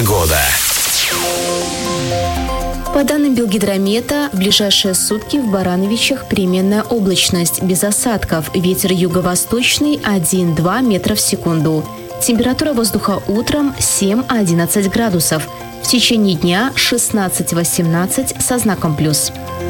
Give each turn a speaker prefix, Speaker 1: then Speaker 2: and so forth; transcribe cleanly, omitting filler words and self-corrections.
Speaker 1: Погода.
Speaker 2: По данным Белгидромета, в ближайшие сутки в Барановичах переменная облачность, без осадков, ветер юго-восточный 1-2 метра в секунду. Температура воздуха утром 7-11 градусов, в течение дня 16-18 со знаком плюс.